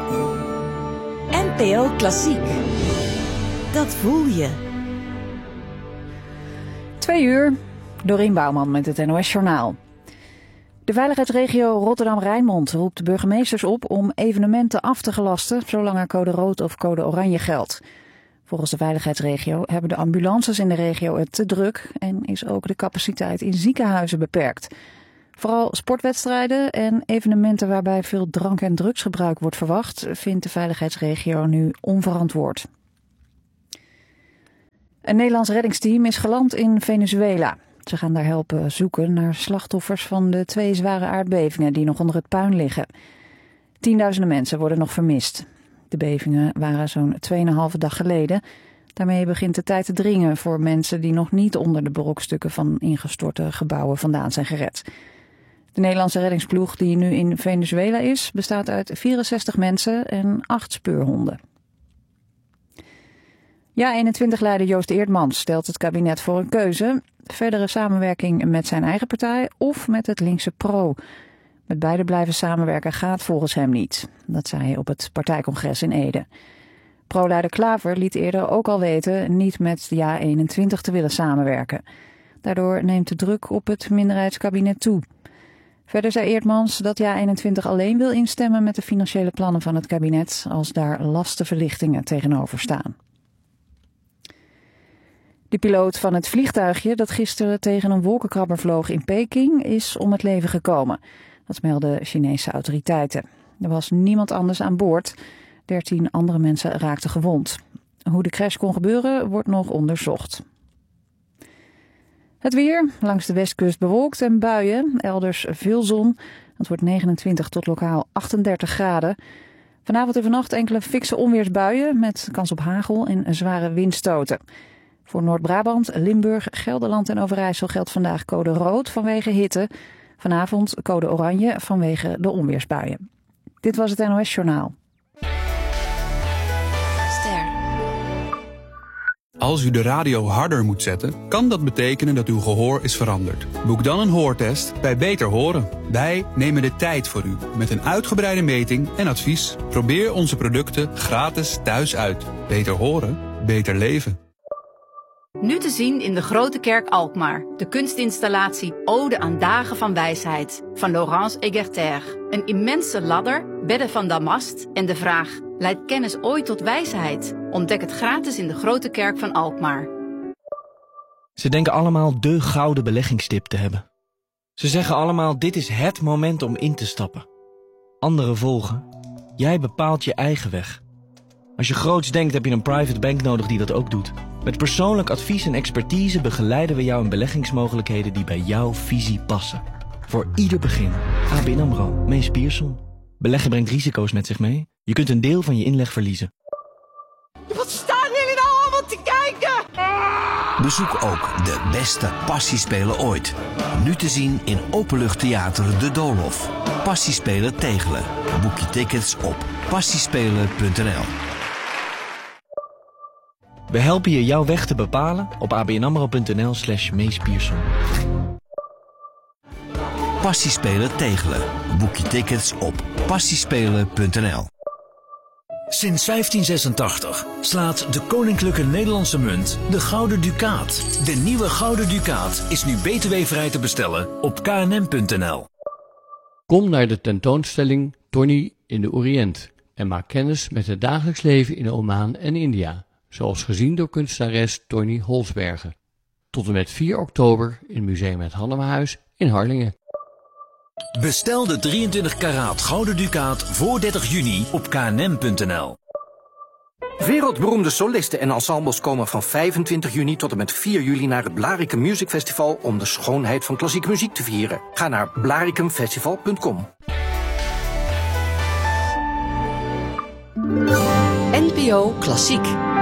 NPO Klassiek. Dat voel je. 2 uur, Dorien Bouwman met het NOS Journaal. De veiligheidsregio Rotterdam-Rijnmond roept de burgemeesters op om evenementen af te gelasten zolang er code rood of code oranje geldt. Volgens de veiligheidsregio hebben de ambulances in de regio het te druk en is ook de capaciteit in ziekenhuizen beperkt. Vooral sportwedstrijden en evenementen waarbij veel drank- en drugsgebruik wordt verwacht, vindt de veiligheidsregio nu onverantwoord. Een Nederlands reddingsteam is geland in Venezuela. Ze gaan daar helpen zoeken naar slachtoffers van de 2 zware aardbevingen die nog onder het puin liggen. Tienduizenden mensen worden nog vermist. De bevingen waren zo'n 2,5 dag geleden. Daarmee begint de tijd te dringen voor mensen die nog niet onder de brokstukken van ingestorte gebouwen vandaan zijn gered. De Nederlandse reddingsploeg die nu in Venezuela is, bestaat uit 64 mensen en 8 speurhonden. JA21-leider Joost Eerdmans stelt het kabinet voor een keuze: verdere samenwerking met zijn eigen partij of met het linkse PRO. Met beide blijven samenwerken gaat volgens hem niet. Dat zei hij op het partijcongres in Ede. PRO-leider Klaver liet eerder ook al weten niet met de JA21 te willen samenwerken. Daardoor neemt de druk op het minderheidskabinet toe. Verder zei Eerdmans dat JA21 alleen wil instemmen met de financiële plannen van het kabinet als daar lastenverlichtingen tegenover staan. De piloot van het vliegtuigje dat gisteren tegen een wolkenkrabber vloog in Peking is om het leven gekomen. Dat melden Chinese autoriteiten. Er was niemand anders aan boord. 13 andere mensen raakten gewond. Hoe de crash kon gebeuren wordt nog onderzocht. Het weer, langs de westkust bewolkt en buien, elders veel zon. Het wordt 29 tot lokaal 38 graden. Vanavond en vannacht enkele fikse onweersbuien met kans op hagel en zware windstoten. Voor Noord-Brabant, Limburg, Gelderland en Overijssel geldt vandaag code rood vanwege hitte. Vanavond code oranje vanwege de onweersbuien. Dit was het NOS Journaal. Als u de radio harder moet zetten, kan dat betekenen dat uw gehoor is veranderd. Boek dan een hoortest bij Beter Horen. Wij nemen de tijd voor u met een uitgebreide meting en advies. Probeer onze producten gratis thuis uit. Beter horen, beter leven. Nu te zien in de Grote Kerk Alkmaar. De kunstinstallatie Ode aan Dagen van Wijsheid van Laurence Egerter. Een immense ladder, bedden van damast en de vraag: leidt kennis ooit tot wijsheid? Ontdek het gratis in de Grote Kerk van Alkmaar. Ze denken allemaal de gouden beleggingstip te hebben. Ze zeggen allemaal: dit is het moment om in te stappen. Anderen volgen. Jij bepaalt je eigen weg. Als je groots denkt heb je een private bank nodig die dat ook doet. Met persoonlijk advies en expertise begeleiden we jou in beleggingsmogelijkheden die bij jouw visie passen. Voor ieder begin. ABN AMRO, Mees Pierson. Beleggen brengt risico's met zich mee. Je kunt een deel van je inleg verliezen. Wat staan jullie nou allemaal te kijken? Bezoek ook de beste passiespelen ooit. Nu te zien in Openluchttheater De Doolhof. Passiespelen Tegelen. Boek je tickets op passiespelen.nl. We helpen je jouw weg te bepalen op abnamro.nl/Mees Pierson. Passiespelen Tegelen. Boek je tickets op passiespelen.nl. Sinds 1586 slaat de Koninklijke Nederlandse Munt de Gouden Ducaat. De nieuwe Gouden Ducaat is nu btw-vrij te bestellen op knm.nl. Kom naar de tentoonstelling Tony in de Oriënt en maak kennis met het dagelijks leven in Oman en India, zoals gezien door kunstenares Tony Holsbergen. Tot en met 4 oktober in Museum Het Hallenhuis in Harlingen. Bestel de 23 karaat Gouden Ducaat voor 30 juni op knm.nl. Wereldberoemde solisten en ensembles komen van 25 juni tot en met 4 juli naar het Blaricum Music Festival om de schoonheid van klassieke muziek te vieren. Ga naar blaricumfestival.com. NPO Klassiek.